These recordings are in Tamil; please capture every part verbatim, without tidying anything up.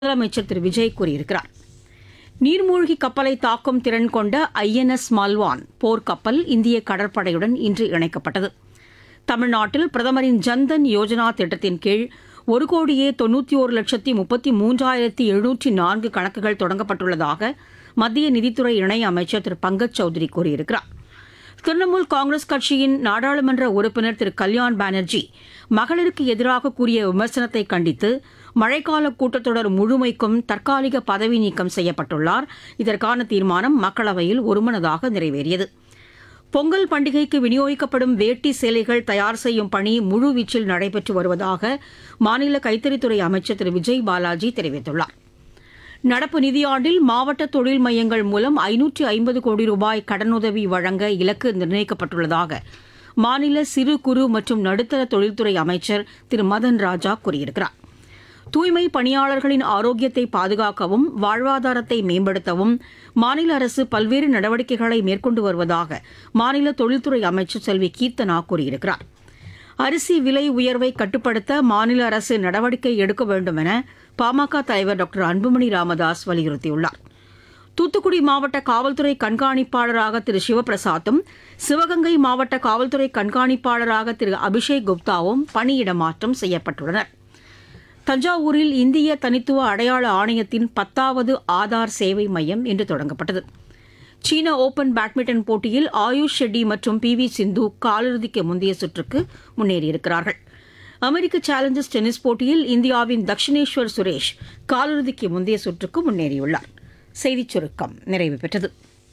முதலமைச்சர் திரு விஜய் கூறியிருக்கிறார். நீர்மூழ்கி கப்பலை தாக்கும் திறன் கொண்ட ஐ என் எஸ் மால்வான் போர்க்கப்பல் இந்திய கடற்படையுடன் இன்று இணைக்கப்பட்டது. தமிழ்நாட்டில் பிரதமரின் ஜன்தன் யோஜனா திட்டத்தின் கீழ் ஒரு கோடியே தொன்னூற்றி ஒரு லட்சத்தி முப்பத்தி மூன்றாயிரத்தி எழுநூற்றி நான்கு கணக்குகள் தொடங்கப்பட்டுள்ளதாக மத்திய நிதித்துறை இணையமைச்சர் திரு பங்கஜ் சௌத்ரி கூறியிருக்கிறார். திரிணாமுல் காங்கிரஸ் கட்சியின் நாடாளுமன்ற உறுப்பினர் திரு கல்யாண் பானர்ஜி மகளிருக்கு எதிராக கூறிய விமர்சனத்தை கண்டித்து மழைக்கால கூட்டத்தொடர் முழுமைக்கும் தற்காலிக பதவி நீக்கம் செய்யப்பட்டுள்ளார். இதற்கான தீர்மானம் மக்களவையில் ஒருமனதாக நிறைவேறியது. பொங்கல் பண்டிகைக்கு விநியோகிக்கப்படும் வேட்டி சேலைகள் தயார் செய்யும் பணி முழுவீச்சில் நடைபெற்று வருவதாக மாநில கைத்தறித்துறை அமைச்சர் திரு விஜய் பாலாஜி தெரிவித்துள்ளார். நடப்பு நிதியாண்டில் மாவட்ட தொழில் மையங்கள் மூலம் ஐநூற்று ஐம்பது கோடி ரூபாய் கடனுதவி வழங்க இலக்கு நிர்ணயிக்கப்பட்டுள்ளதாக மாநில சிறு குறு மற்றும் நடுத்தர தொழில்துறை அமைச்சர் திரு மதன் ராஜா கூறியிருக்கிறார். தூய்மை பணியாளர்களின் ஆரோக்கியத்தை பாதுகாக்கவும் வாழ்வாதாரத்தை மேம்படுத்தவும் மாநில அரசு பல்வேறு நடவடிக்கைகளை மேற்கொண்டு வருவதாக மாநில தொழில்துறை அமைச்சர் செல்வி கீர்த்தனா கூறியிருக்கிறார். அரிசி விலை உயர்வை கட்டுப்படுத்த மாநில அரசு நடவடிக்கை எடுக்க வேண்டும் என பாமக தலைவர் டாக்டர் அன்புமணி ராமதாஸ் வலியுறுத்தியுள்ளார். தூத்துக்குடி மாவட்ட காவல்துறை கண்காணிப்பாளராக திரு சிவபிரசாத்தும் சிவகங்கை மாவட்ட காவல்துறை கண்காணிப்பாளராக திரு அபிஷேக் குப்தாவும் பணியிட மாற்றம் செய்யப்பட்டுள்ளனர். தஞ்சாவூரில் இந்திய தனித்துவ அடையாள ஆணையத்தின் பத்தாவது ஆதார் சேவை மையம் இன்று தொடங்கப்பட்டது. சீன ஓபன் பேட்மிண்டன் போட்டியில் ஆயுஷ் ஷெட்டி மற்றும் பி வி சிந்து காலிறுதிக்கு முந்தைய சுற்றுக்கு முன்னேறியிருக்கிறார்கள். அமெரிக்க சேலஞ்சர்ஸ் டென்னிஸ் போட்டியில் இந்தியாவின் தக்ஷினேஸ்வர் சுரேஷ் காலிறுதிக்கு முந்தைய சுற்றுக்கு முன்னேறியுள்ளார். செய்திச் சுருக்கம் நிறைவு பெற்றது.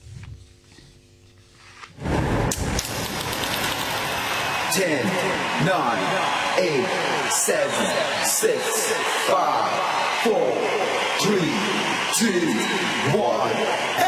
ten, nine, eight, seven, six, five, four, three, two, one.